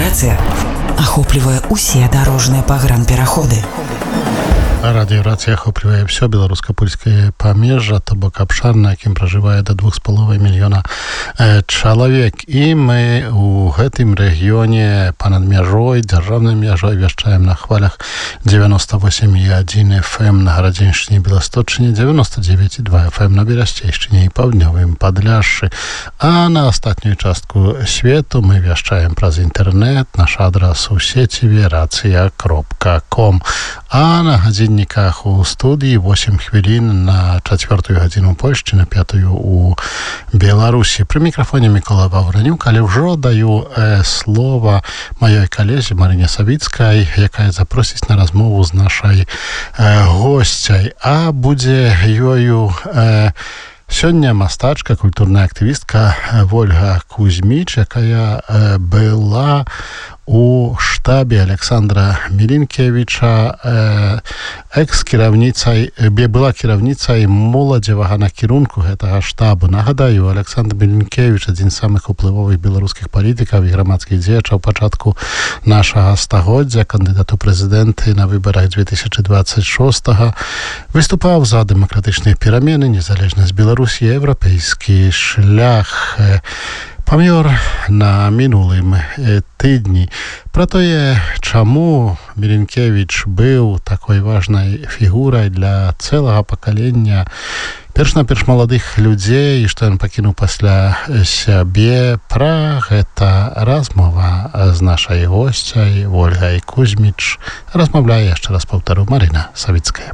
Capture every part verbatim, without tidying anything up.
Радыёрацыя ахоплівае ўсе дарожныя пагранпераходы. Радыёрацыя ахоплівае ўсё беларуска-польскае памежжа, то бок абшар, на якім пражывае да двух з паловай мільёна э, чалавек. І мы у гэтым рэгіёне панад мяжой, дзяржаўнай мяжой вяшчаем на хвалях дзевяносто восемь і адзін эф эм на Гарадзеншчыне, Беласточчыне, девяносто девять и два эф эм на Берасцейшчыне і паўднёвым Падляшшы. А на астатнюю частку свету мы вяшчаем праз інтэрнэт, наш адрас у сеціве рацыя кропка ком. А на гадзінніках у студыі восемь хвілін на чацвёртую гадзіну Польшчы, на пятую у Беларусі. Пры мікрафоне Мікола Ваўранюк, але ўжо даю э, слова маёй калезе Марыне Савіцкай, якая запросіць на размову з нашай э, госцяй. А будзе ёю э, сёння мастачка, культурная актывістка Вольга Кузьміч, якая э, была у штабе Александра Мілінкевіча, э, экс-кіраўніцай, была кіраўніцай моладзевага накірунку гэтага штабу. Нагадаю, Александр Мілінкевіч адзін з самых уплывовых беларускіх палітыкаў і грамадскіх дзеячаў пачатку нашага стагоддзя, кандыдат у прэзідэнты на выбарах две тысячи двадцать шостого, выступаў за дэмакратычныя перамены, незалежнасць Беларусі, еўрапейскі шлях. Памёр на мінулым тыдні. Пра тое, чаму Мілінкевіч быў такой важнай фігурай для цэлага пакалення перш-наперш маладых людзей, і што ён пакінуў пасля сябе, пра гэта размова з нашай госцяй Вольгай Кузьміч. Размаўляе, яшчэ раз паўтару, Марына Савіцкая.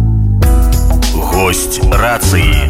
Гость рацыі.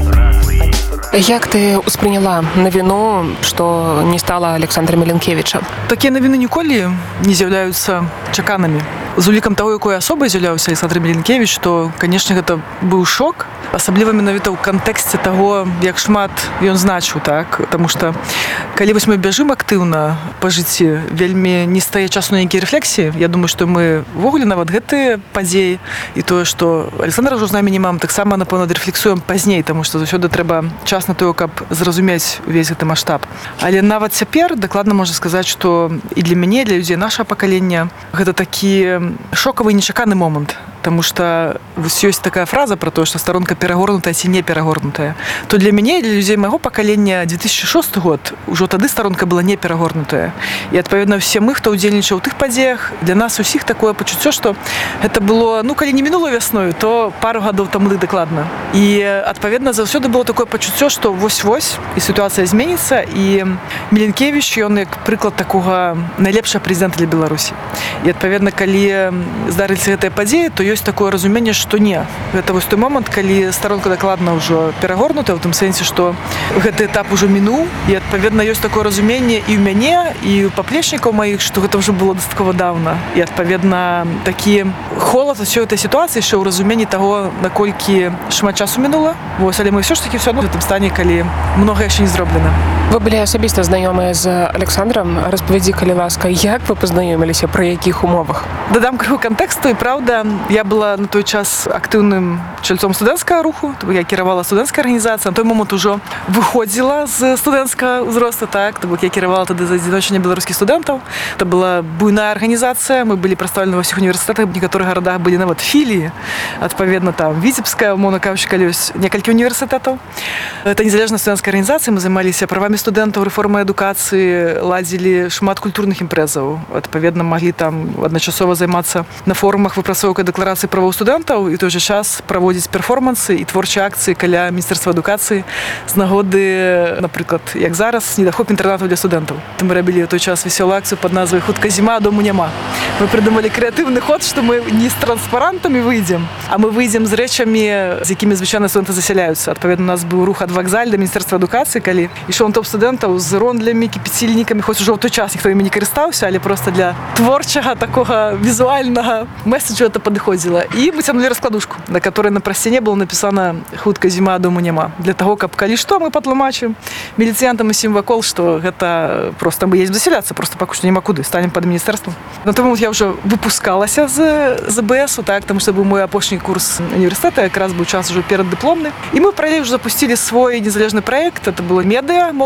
Як ты успрыняла навіну, што не стала Александра Мілінкевіча? Такія навіны ніколі не з'яўляюцца чаканымі. З улікам таго, якой асобай з'яўляўся Александр Мілінкевіч, то, канешне, гэта быў шок, асабліва менавіта ў кантэксце таго, як шмат ён значыў, так? Таму што, калі вось мы бяжым актыўна па жыцці, вельмі не стае часу на нейкія рэфлексіі. Я думаю, што мы ввогуле нават гэтыя падзеі і тое, што Александра ўжо з намі не мам, таксама, напэўна, дэфлексуем пазней, таму што заўсёды трэба час на тое, каб зразумець увесь гэты маштаб. Але нават цяпер дакладна можна сказаць, што і для мяне, для людзей нашага пакалення гэта такі шокавы і нечаканы момант. Таму што ёсць такая фраза пра тое, што старонка перагорнутая ці не перагорнутая. То для мяне, для людзей майго пакалення две тысячи шосты год, ужо тады старонка была не перагорнутая. І, адпаведна, все мы, хто ўдзельнічаў у тых падзеях, для нас усіх такое пачуццё, што гэта было, ну, калі не мінула вясною, то пару гадоў таму дакладна. І, адпаведна, заўсёды было такое пачуццё, што вось-вось, і сітуацыя зменіцца, і Мілінкевіч, ён як прыклад такога найлепшага прэзідэнта для Беларусі. І, адпаведна, калі здарыліся гэтыя падзеі, то ёсць такое разуменне, што не. Гэта вось той момант, калі старонка дакладна ўжо перагорнутая, ў тым сэнсе, што гэты этап ужо мінуў, і, адпаведна, ёсць такое разуменне і ў мяне, і ў паплечнікаў маіх, што гэта ўжо было дастаткова даўна. І, адпаведна, такі холад усёй этой сітуацыі, што ў разуменні таго, наколькі шмат часу мінула. Вось, але мы ўсё ж такі ўсё адно ў гэтым стане, калі многа яшчэ не зроблена. Вы былі асабіста знаёмыя з Александром. Распавядзі, калі ласка, як вы пазнаёміліся, пры якіх умовах? Дадам крыху кантэксту, і праўда, я была на той час актыўным чальцом студэнцкага руху, я кіравала студэнцкай арганізацыяй, на той момант ужо выходзіла з студэнцкага ўзроста, так, то бок я кіравала тады за адзіночанне беларускіх студэнтаў. Это была буйная арганізацыя, мы былі прадстаўлены ва ўсіх універсітэтах, в некаторых гарадах былі нават філіі, адпаведна, там Віцебская, умоўна кажучы, калі ёсць некалькі універсітэтаў. Это незалежная студэнцкая арганізацыя, мы займаліся правамі студэнтаў, рэформай адукацыі, ладзілі шмат культурных імпрэзаў. Адпаведна, маглі там адначасова займацца на форумах выпрацоўкай дэкларацыі правоў студэнтаў і той жа час праводзіць перформансы і творчыя акцыі каля міністэрства адукацыі з нагоды, напрыклад, як зараз, недахоп інтэрнатаў для студэнтаў. Мы рабілі ў той час весёлую акцыю пад назвай «Хутка зіма, а дому няма». Мы прыдумалі крэатыўны ход, што мы не з транспарантамі выйдзем, а мы выйдзем з рэчамі, з якімі звычайна студэнты засяляюцца. Адпаведна, у нас быў рух ад вакзаль да міністэрства адукацыі, калі ішоў топ студэнтаў з рондлямі, кіпяцільнікамі, хоць ужо ў той час ніхто імі не карыстаўся, але проста для творчага такога візуальнага месседжу это падыходзіла. І мы цягнулі раскладушку, на которой на прасцяне было напісана «Хутка зіма, а дому няма». Для таго, каб калі што мы патлумачым міліцыянтам усім вакол, што гэта проста мы едзем засяляцца, проста пакуль што няма куды, станем пад міністэрствам. На той момант я ўжо выпускалася з ЗБСу, так, таму што быў мой апошні курс універсітэта, якраз быў час ужо пераддыпломны. І мы паралельна ўжо запусцілі свой незалежны праект, это было медыа,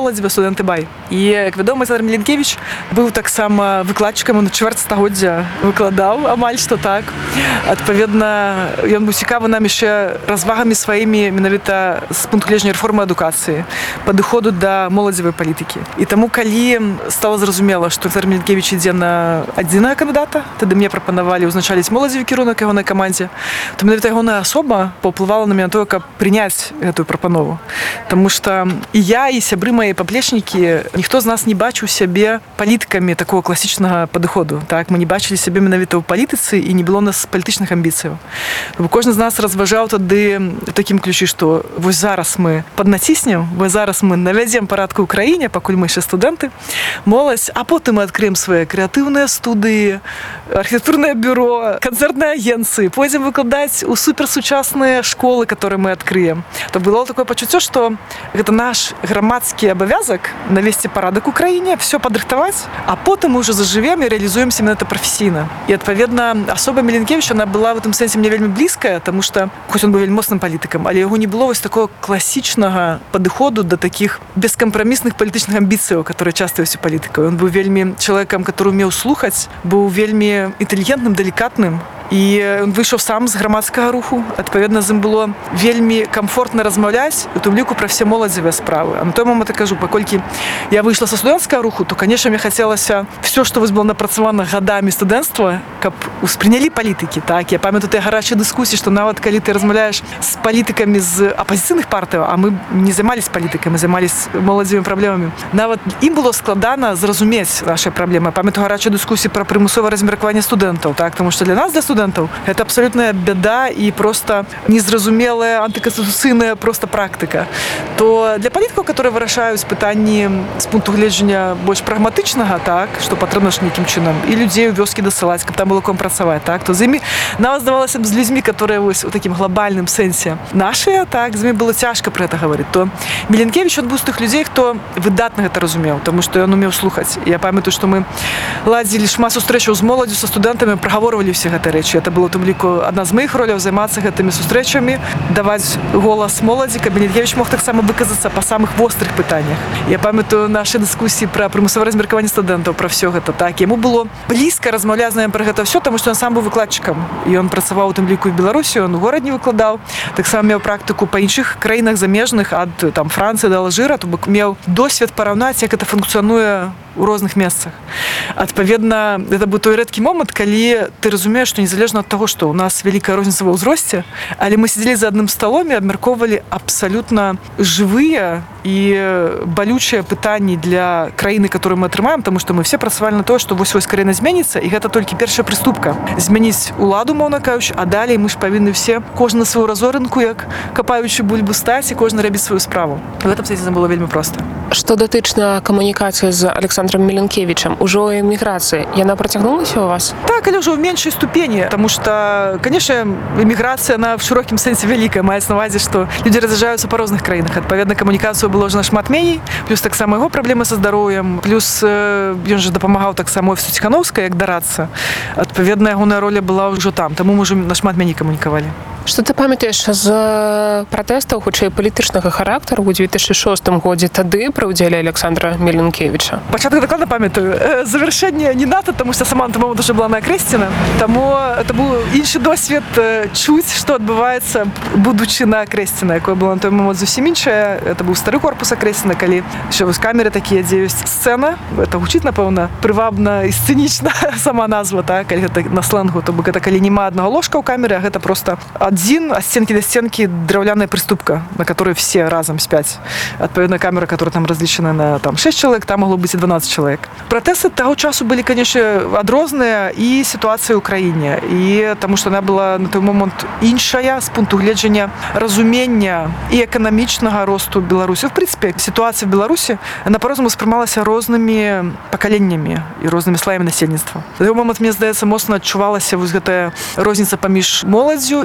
моладзевыя студэнты бай. І, як вядома, Александр Міленкевіч быў таксама выкладчыкам, на чвэрць стагоддзя выкладаў, амаль што так. Адпаведна, ён быў цікавы нам яшчэ развагамі сваімі менавіта з пункту гледжання рэформы адукацыі, падыходу да моладзевай палітыкі. І таму, калі стала зразумела, што Александр Міленкевіч ідзе на адзінага кандыдата, тады мне прапанавалі ўзначаліць моладзевы кірунак ягонай камандзе, то менавіта ягоная асоба паўплывала на мяне на тое, каб прыняць гэтую прапанову. Таму што і я, і сябры мае паплечнікі, ніхто з нас не бачыў сябе палітыкамі такого класічнага падыходу. Так, мы не бачылі сябе менавіта ў палітыцы і не было ў нас палітычных амбіцыяў. Кожны з нас разважаў тады ў такім ключы, што вось зараз мы паднаціснем, вось зараз мы навядзем парадку ў краіне, пакуль мы яшчэ студэнты, моладзь, а потым мы адкрыем свае крэатыўныя студыі, архітэктурнае бюро, канцэртныя агенцыі, пойдзем выкладаць у суперсучасныя школы, которые мы адкрыем. То было такое пачуццё, што гэта наш грамадскі абавязак навесці парадак у краіне, все падрыхтаваць, а потым мы ўжо зажывем і рэалізуемся менавіта прафесійна. І адпаведна, асоба Міленкевіча, она была в этом сэнсе мне вельмі блізкая, тому што хоць он быў вельмі моцным палітыкам, але яго не было вось такого класічнага падыходу да такіх бескампрамісных палітычных амбіцыяў, которые часто ёсць у палітыкаў. Он быў вельмі чалавекам, который умеў слухаць, быў вельмі інтэлігентным, далікатным. І ён выйшаў сам з грамадскага руху. Адпаведна, з ім было вельмі камфортна размаўляць, у тым ліку пра все моладзевыя справы. А на той момант я кажу, паколькі я выйшла са студэнцкага руху, то, конечно, мне хацелася все, што вось было напрацавана гадамі студэнцтва, каб успрынялі палітыкі. Так, я памятаю тыя гарачыя дыскусіі, што нават калі ты размаўляеш з палітыкамі з апазіцыйных партыяў, а мы не займаліся палітыкай, мы займаліся моладзевымі праблемамі. Нават ім было складана зразумець нашы праблемы. Памятаю гарачыя дыскусіі пра прымусовае размеркаванне студэнтаў, так, тому што для нас, для студэнтаў, это абсолютная беда и просто незразумелая антиконституцыйная просто практика. То для палітыкаў, которые вырашаюць пытанні з пункту гледжання больш прагматычнага, так, што патрэбна ж нейкім чынам і людзей у вёскі дасылаць, каб там было ком працаваць, так, то з імі нават здавалася б з людзьмі, которые вось у такім глобальным сэнсе нашыя, так, з імі было цяжка пра гэта гаварыць. То Міленкевіч он быў з тых людзей, хто выдатна гэта разумеў, таму што ён умеў слухаць. Я памятаю, што мы ладзілі шмат сустрэчаў з моладдзю, са студэнтамі, прагаворвалі ўсе гэтыя рэчы. Это было у тым ліку адна з моих роляў займацца гэтымі сустрэчамі, даваць голас моладзі, каб Міленкевіч мог таксама выказацца па самых вострых пытаннях. Я памятаю нашы дыскусіі пра прымусовае размеркаванне студэнтаў, пра все гэта. Так, яму было блізка размаўляць з намі пра гэта все, таму што ён сам быў выкладчыкам. І ён працаваў у тым ліку і Беларусі, ён у горадні выкладаў, таксама меў практыку па іншых краінах замежных, ад там Францыі да Алжыра, то бок меў досвед параўнаць, як гэта функцыянуе у розных месцах. Адпаведна, это быў той рэдкі момант, калі ты разумееш, што незалежна ад таго, што ў нас вялікая розніца ва ўзросце, але мы сидзелі за адным сталом і абмяркоўвалі абсалютна жывыя і балючыя пытанні для краіны, которую мы атрымаем, таму што мы все працавалі на тое, што вось-вось краіна зменіцца, і гэта толькі першая прыступка. Змяніць уладу, мовна кажучы, а далей мы ж павінны все, кожны на сваю разорынку, як капаючы бульбу стаць, і кожны рабіць сваю справу. В этом сэнсе было вельмі проста. Што датычна камунікацыі з Александром Міленкевічам, ужо эміграцыя, яна працягнулася у вас? Так, але ўжо ў меншай ступені, таму што, конечно, эміграцыя на в шырокім сэнсе вялікая, маецца на ўвазе, што людзі раз'язджаюцца па розных краінах. Адпаведна, камунікацыю было ўжо нашмат меней, плюс таксама яго праблемы са здароўем, плюс э, ён жа дапамагаў таксама офісу Ціханаўскай, як дарацца. Адпаведна, ягоная роля была ўжо там, таму мы ўжо нашмат меней камунікавалі. Што ты памятаеш з пратэстаў, хутчэй палітычнага характару ў две тысячы шостым годзе тады пры ўдзеле Александра Міленкевіча? Пачатак дакладна памятаю. Завяршэнне не надо, таму што сама на той момант уже была на Акрэсціна. Таму это быў іншы досвед чуць, што адбываецца, будучы на Акрэсціна, якое было на той момант зусім іншае. Это быў стары корпус Акрэсціна, калі ще вось камеры такія, дзе ёсць сцэна. Это гучыць, напэўна, прывабна і сцэнічна сама назва, так, калі гэта на сленгу, то бок гэта калі няма аднаго ложка ў камеры, а гэта проста адзін, ад сценкі да сценкі драўляная прыступка, на которой все разом спяць. Адпаведна, камера, которая там разлічана на там шэсць чалавек, там могло быць і дванаццаць чалавек. Пратэсты таго часу былі, конечно, адрозныя і сітуацыя ў краіне. І таму што яна была на той момант іншая з пункту гледжання разумення і эканамічнага росту Беларусі. В прынцыпе, сітуацыя в Беларусі, яна па-рознаму спрымалася рознымі пакаленнямі і рознымі слаямі насельніцтва. На той момант, мне здаецца, моцна адчувалася вось гэтая розніца паміж моладдзю і пакаленнямі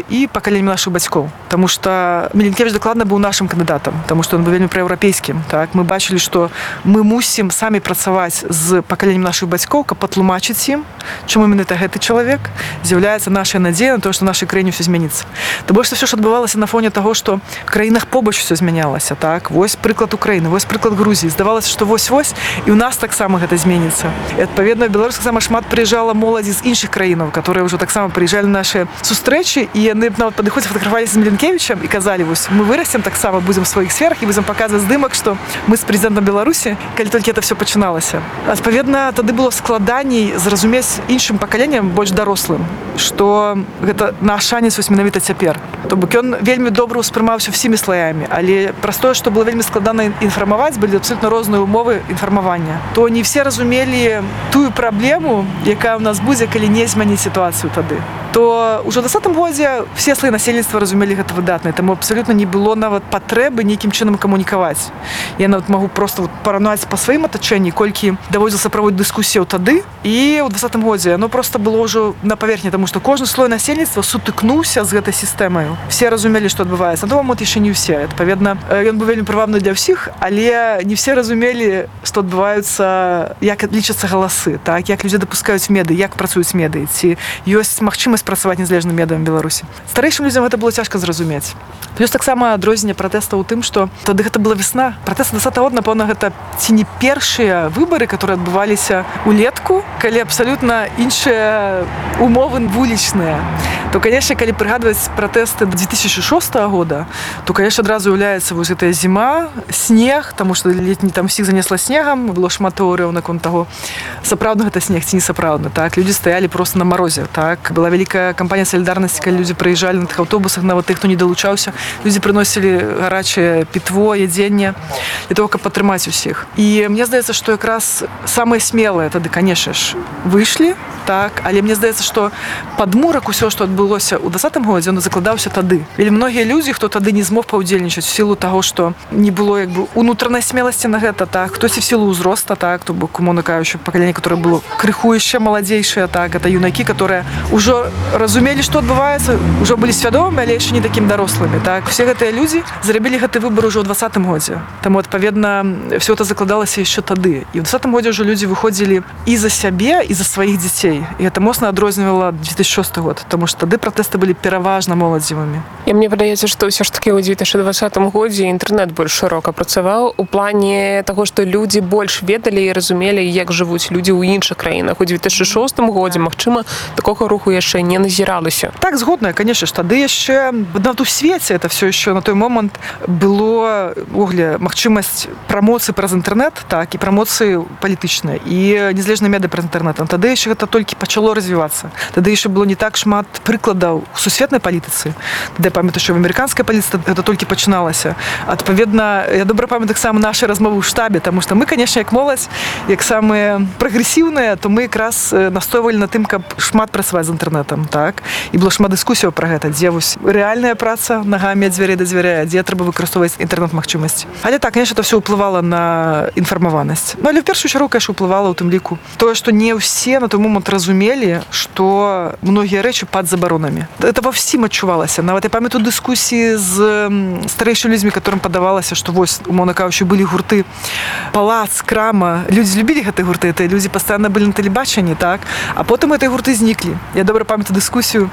пакаленнем нашых бацькоў, потому что Міленкевіч дакладна быў нашым кандыдатам, потому что он быў вельмі праеўрапейскім, так мы бачылі, што мы мусім самі працаваць з пакаленнем нашых бацькоў, каб патлумачыць ім, чаму менавіта гэты чалавек з'яўляецца нашай надзеяй на то, што нашай краіне ўсё змяніцца. Таму што ўсё ж адбывалася на фоне таго, што в краінах побач ўсё змянялася, так вось прыклад Украіны, вось прыклад Грузіі, здавалася, што вось-вось і ў нас таксама гэта зменіцца. І адпаведна Беларусь таксама шмат прыязджала моладзі з іншых краінаў, которые ўжо таксама прыязджалі на нашы сустрэчы, і яны нават падыходзілі, фатаграфаваліся з Міленкевічам і казалі, вось мы вырасцем таксама, будзем в сваіх сферах і будзем паказваць здымак, што мы з прэзідэнтам Беларусі, калі толькі это все пачыналася. Адпаведна, тады было складаней зразумець іншым пакаленням, больш дарослым, што гэта наш шанец вось менавіта цяпер. То бок ён вельмі добра ўспрымаўся ўсімі слаямі, але праз тое, што было вельмі складана інфармаваць, былі абсолютна розныя умовы інфармавання. То не все разумелі тую праблему, якая ў нас будзе, калі не змяніць сітуацыю тады. То ўжо ў двадцатым годзе все слоі насельніцтва разумелі гэта выдатна, таму абсолютна не было нават патрэбы нейкім чынам камунікаваць. Я нават магу проста вот параўнаць па сваім атачэнні, колькі даводзілася праводзіць дыскусію тады, і ў двадцатым годзе яно проста было ўжо на паверхні, таму што кожны слой насельніцтва сутыкнуўся з гэтай сістэмаю. Все разумелі, што адбываецца. На той момант яшчэ не ўсе. Адпаведна, ён быў вельмі прывабны для ўсіх, але не все разумелі, што адбываюцца, як лічацца галасы, так, як людзі дапускаюць медыі, як працуюць медыі, ці ёсць магчымасць працаваць незалежным медыям Беларусі. Старэйшым людзям гэта было цяжка зразумець. Плюс таксама адрозненне пратэста ў тым, што тады гэта была весна. Пратэст двадцатага года, напэўна, гэта ці не першыя выбары, которые адбываліся улетку, калі абсалютна іншыя умовы вулічныя. То, конечно, калі прыгадваць пратэсты две тысячи шостого года, то, конечно, адразу уяўляецца вось гэтая зіма, снег, таму што летні там всіх занесла снегам, было шмат тэорыяў наконт таго, сапраўдны гэта снег ці не сапраўдны, так, людзі стаялі просто на марозе, так, была вялікая кампанія салідарнасці, калі людзі прыязджалі на тых аўтобусах, нават тых, хто не далучаўся, людзі прыносілі гарачае пітво, ядзенне для того, каб падтрымаць усіх. І мне здаецца, што якраз самыя смелыя тады, конечно ж, выйшлі, так, але мне здаецца, што падмурак усё, што адбылося ў двадцатым годзе, ён закладаўся тады. Вельмі многія людзі, хто тады не змог паўдзельнічаць у сілу таго, што не было як бы унутранай смеласці на гэта, так, хтось і в сілу ўзроста, так, то бок, умоўна кажучы, пакаленне, которое было крыху яшчэ маладзейшае, так, это юнакі, которые ўжо разумелі, што адбываецца, ўжо былі свядомымі, але яшчэ не такім дарослымі, так. Все гэтыя людзі зрабілі гэты выбар ужо ў двадцатым годзе. Таму, адпаведна, все это закладалася яшчэ тады. І ў двадцатым годзе ўжо людзі выходзілі і за сябе, і за сваіх дзяцей. І гэта моцна адрознівала две тысячи шосты год, таму што тады пратэсты былі пераважна моладзевымі. І мне падаецца, што ўсё ж такі ў две тысячи двадцатым годзе інтэрнэт больш шырока працаваў у плане таго, што людзі больш ведалі і разумелі, як жывуць людзі ў іншых краінах. У две тысячи шостым годзе, магчыма, такога руху яшчэ не назіралася. Так, згодна, конечно ж, тады яшчэ нават у свеце это все еще на той момант было угле магчымасць прамоцыі праз інтэрнэт, так, і прамоцыі палітычныя, і незалежныя медыа праз інтэрнэт. Тады яшчэ гэта толькі пачало развівацца. Тады яшчэ было не так шмат прыкладаў у сусветнай палітыцы. Тады я памятаю, што в амерыканскай палітыцы гэта толькі пачыналася. Адпаведна, я добра памятаю таксама нашы размовы ў штабе, таму што мы, конечно, як моладзь, як самыя прагрэсіўныя, то мы якраз настойвалі на тым, каб шмат працаваць з інтэрнэтам, так? І было шмат дыскусіяў пра гэта, дзе вось рэальная праца нагамі ад дзвярэй да дзвярэй, дзе трэба выкарыстоўваць інтэрнэт-магчымасці. Але так, конечно, это все ўплывала на інфармаванасць. Ну, але в першую чаргу, конечно, ўплывала ў тым ліку тое, што не ўсе на той момант разумелі, што многія рэчы пад забаронамі. Это ва ўсім адчувалася. Нават я памятаю дыскусіі з старэйшымі людзьмі, которым падавалася, што вось, умоўна кажучы, былі гурты Палац, Крама. Людзі любілі гэтыя гурты, гэтыя людзі пастаянна былі на тэлебачанні, так? А потым гэтыя гурты зніклі. Я добра памятаю дыскусію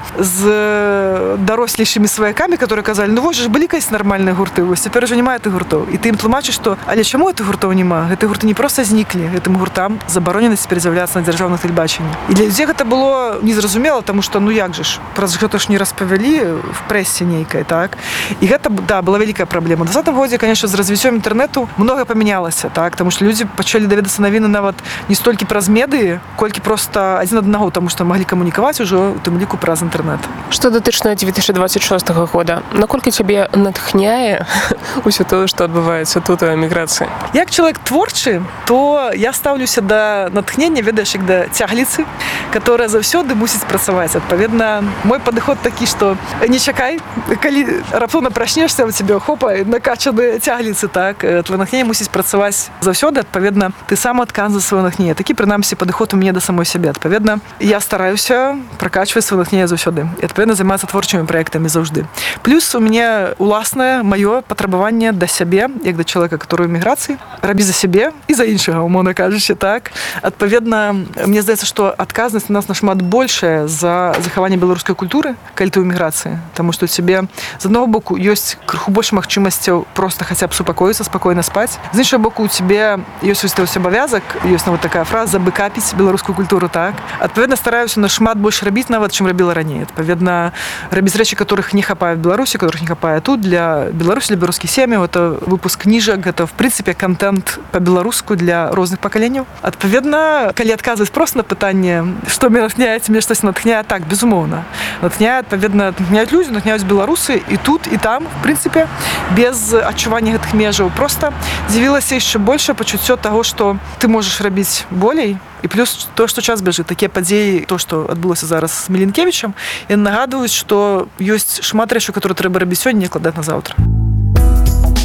з дарослейшымі сваякамі, которые казалі: "Ну вось ж былі каясь нармальныя гурты, вось цяпер ужо няма гэтых гуртоў". І ты ім тлумачыш, што але чаму гэтых гуртоў няма? Гэтыя гурты не проста зніклі, гэтым гуртам забаронена цяпер з'яўляцца на дзяржаўных тэлебачанні. І для людзей гэта было незразумела, таму што ну як жа ж, праз гэта ж не распавялі в прэсе нейкай, так? І гэта, да, была вялікая праблема. У двадцатым годзе, конечно, з развіццём інтэрнэту многае памянялася, так? Таму што людзі пачалі даведацца навіны нават не столькі праз медыі, колькі проста адзін ад аднаго, таму што маглі камунікаваць ужо у тым ліку праз інтэрнэт. Што датычна две тысячи двадцать шостого года, наколькі цябе натхняе ўсё тое, што адбываецца тут у эміграцыі? Як чалавек творчы, то я стаўлюся да натхнення, ведаеш, як да цягліцы. которая заўсёды мусіць працаваць. Адпаведна, мой падыход такі, што не чакай, калі раптоўна прачнешся, у цябе хопа накачаны цягліцы, так, твоё натхненне мусіць працаваць заўсёды. Адпаведна, ты сам адказ за сваё натхненне. Такі, прынамсі, падыход у мяне да самой сябе. Адпаведна, я стараюся пракачваць сваё натхненне заўсёды. І адпаведна займацца творчымі праектамі заўжды. Плюс у мяне уласнае маё патрабаванне да сябе, як да чалавека, который ў міграцыі, рабі за сябе і за іншага, умоўна кажучы, так. Адпаведна, мне здаецца, што адказнасць у нас нашмат большая за захаванне беларускай культуры, калі ты ў міграцыі, таму што у цябе з аднаго боку ёсць крыху больш магчымасцяў проста хаця б супакоіцца, спакойна спаць. З іншага боку, у цябе ёсць вось абавязак, ёсць нават такая фраза забыкапіць беларускую культуру, так. Адпаведна, стараюся нашмат больш рабіць нават, чым рабіла раней. Адпаведна, рабіць рэчы, которых не хапае в Беларусі, которых не хапае тут для Беларусі, для беларускіх сем'яў. Это выпуск кніжак, это в прынцыпе контент па-беларуску для розных пакаленняў. Адпаведна, калі адказваць проста на пытанне, што мяне натхняе, мне штось натхняе, так, безумоўна. Натхняе, адпаведна, натхняюць людзі, натхняюць беларусы і тут, і там, в прынцыпе, без адчування гэтых межаў. Просто з'явілася яшчэ большае пачуццё таго, што ты можаш рабіць болей. І плюс то, што час бяжыць, такія падзеі, то, што адбылося зараз з Мілінкевічам, яны нагадваюць, што ёсць шмат рэчаў, которые трэба рабіць сёння, не адкладаць на заўтра.